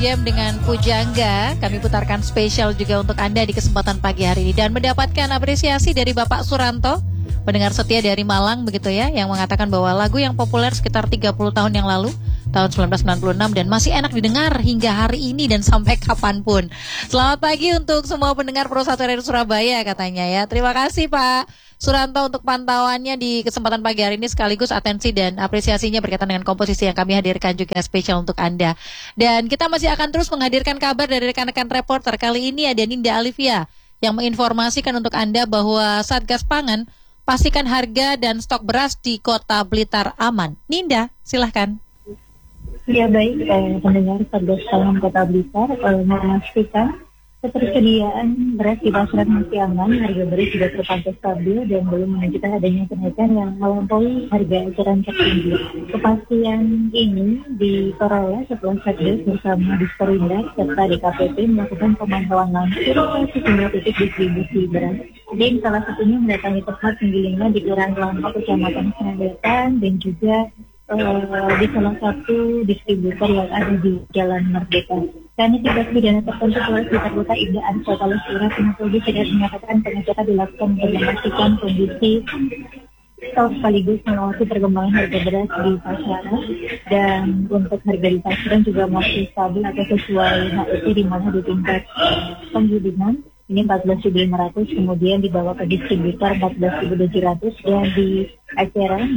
Jam dengan Pujangga, kami putarkan spesial juga untuk Anda di kesempatan pagi hari ini. Dan mendapatkan apresiasi dari Bapak Suranto, pendengar setia dari Malang begitu ya, yang mengatakan bahwa lagu yang populer sekitar 30 tahun yang lalu, tahun 1996, dan masih enak didengar hingga hari ini dan sampai kapanpun. Selamat pagi untuk semua pendengar Pro 1 Radio Surabaya katanya ya. Terima kasih Pak Suranto untuk pantauannya di kesempatan pagi hari ini, sekaligus atensi dan apresiasinya berkaitan dengan komposisi yang kami hadirkan juga spesial untuk Anda. Dan kita masih akan terus menghadirkan kabar dari rekan-rekan reporter. Kali ini ada Ninda Alivia yang menginformasikan untuk Anda bahwa Satgas Pangan pastikan harga dan stok beras di Kota Blitar aman. Ninda, silahkan. Ya baik, pendengar Satgas Pangan Kota Blitar memastikan ketersediaan beras di pasaran masih aman, harga beras juga terpantau stabil dan belum menunjukkan adanya kenaikan yang melampaui harga eceran tertinggi. Kepastian ini diperoleh setelah Satgas bersama Disperindak serta DKPP melakukan pemantauan langsung ke sejumlah titik distribusi beras. Dan salah satunya mendatangi tempat penggilingan di Kelurahan Kelompok, Kecamatan Senadatan, dan juga di salah satu distributor yang ada di Jalan Merdeka. Karena tindak pidana tertentu Polres Blitar Kota Ibda Arsa Talusura Sinapolri sudah menyatakan pengecekan dilakukan untuk memastikan kondisi stok sekaligus mengawasi perkembangan harga beras di pasaran, dan untuk harga di pasaran juga masih stabil atau sesuai HET, di mana di tingkat penggilingan ini 14.500, kemudian dibawa ke distributor 14.700, dan di eceran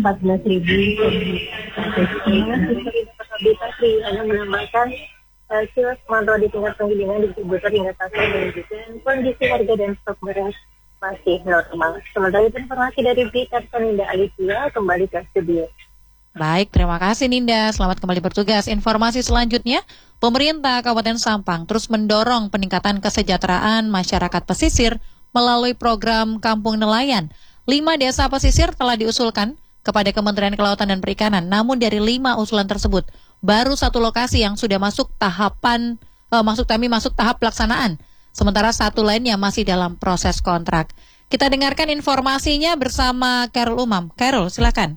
14.000. Hanya menambahkan kios pemantau di tingkat penggilingan distributor hingga pasar menunjukkan kondisi harga dan stok beras masih normal. Sementara itu informasi dari Blitar, Ninda Alivia kembali ke studio. Baik, terima kasih Ninda. Selamat kembali bertugas. Informasi selanjutnya, pemerintah Kabupaten Sampang terus mendorong peningkatan kesejahteraan masyarakat pesisir melalui program Kampung Nelayan. 5 desa pesisir telah diusulkan kepada Kementerian Kelautan dan Perikanan. Namun dari 5 usulan tersebut, baru 1 lokasi yang sudah masuk tahap pelaksanaan. Sementara 1 lainnya masih dalam proses kontrak. Kita dengarkan informasinya bersama Khairul Umam. Khairul, silakan.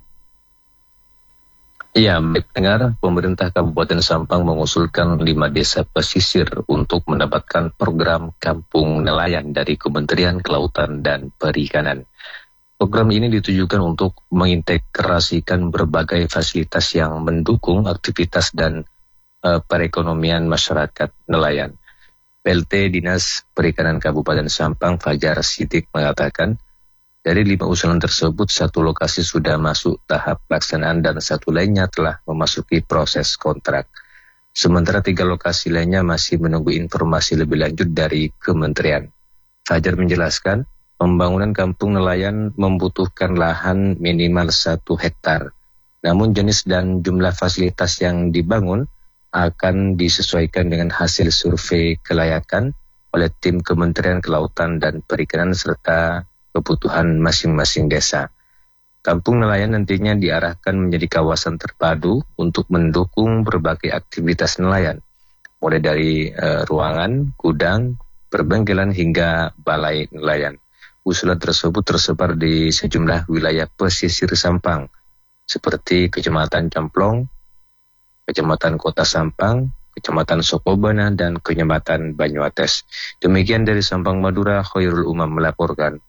Ya, dengar, pemerintah Kabupaten Sampang mengusulkan 5 desa pesisir untuk mendapatkan program Kampung Nelayan dari Kementerian Kelautan dan Perikanan. Program ini ditujukan untuk mengintegrasikan berbagai fasilitas yang mendukung aktivitas dan perekonomian masyarakat nelayan. PLT Dinas Perikanan Kabupaten Sampang, Fajar Sidik, mengatakan, dari 5 usulan tersebut, 1 lokasi sudah masuk tahap pelaksanaan dan 1 lainnya telah memasuki proses kontrak. Sementara 3 lokasi lainnya masih menunggu informasi lebih lanjut dari kementerian. Fajar menjelaskan, pembangunan kampung nelayan membutuhkan lahan minimal 1 hektar. Namun jenis dan jumlah fasilitas yang dibangun akan disesuaikan dengan hasil survei kelayakan oleh tim Kementerian Kelautan dan Perikanan serta kebutuhan masing-masing desa. Kampung nelayan nantinya diarahkan menjadi kawasan terpadu untuk mendukung berbagai aktivitas nelayan, mulai dari ruangan, gudang, perbengkelan hingga balai nelayan. Usulan tersebut tersebar di sejumlah wilayah pesisir Sampang, seperti Kecamatan Camplong, Kecamatan Kota Sampang, Kecamatan Sokobana, dan Kecamatan Banyuates. Demikian dari Sampang, Madura, Khairul Umam melaporkan.